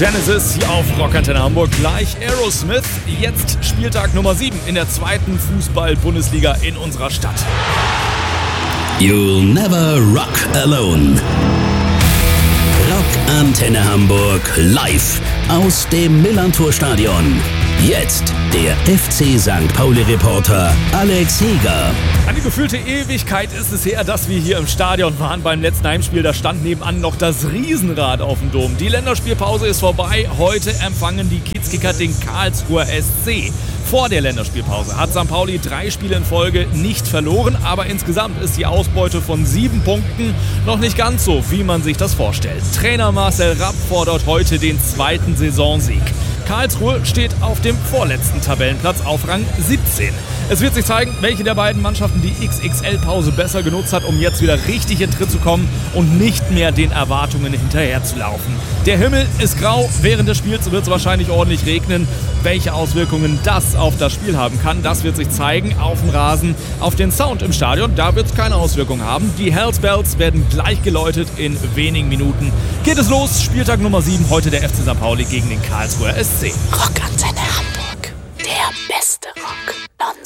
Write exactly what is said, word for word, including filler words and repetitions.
Genesis hier auf Rockantenne Hamburg, gleich Aerosmith. Jetzt Spieltag Nummer sieben in der zweiten Fußball-Bundesliga in unserer Stadt. You'll never rock alone. Rockantenne Hamburg live aus dem Millantor-Stadion. Jetzt der F C Sankt Pauli-Reporter Alex Heger. Eine gefühlte Ewigkeit ist es her, dass wir hier im Stadion waren beim letzten Heimspiel. Da stand nebenan noch das Riesenrad auf dem Dom. Die Länderspielpause ist vorbei. Heute empfangen die Kiezkicker den Karlsruher S C. Vor der Länderspielpause hat Sankt Pauli drei Spiele in Folge nicht verloren, aber insgesamt ist die Ausbeute von sieben Punkten noch nicht ganz so, wie man sich das vorstellt. Trainer Marcel Rapp fordert heute den zweiten Saisonsieg. Karlsruhe steht auf dem vorletzten Tabellenplatz auf Rang siebzehn. Es wird sich zeigen, welche der beiden Mannschaften die X X L-Pause besser genutzt hat, um jetzt wieder richtig in Tritt zu kommen und nicht mehr den Erwartungen hinterherzulaufen. Der Himmel ist grau, während des Spiels wird es wahrscheinlich ordentlich regnen. Welche Auswirkungen das auf das Spiel haben kann, das wird sich zeigen auf dem Rasen. Auf den Sound im Stadion, da wird es keine Auswirkungen haben. Die Hells Bells werden gleich geläutet in wenigen Minuten. Geht es los, Spieltag Nummer sieben, heute der F C Sankt Pauli gegen den Karlsruher S C. Rockantenne Hamburg, der beste Rock.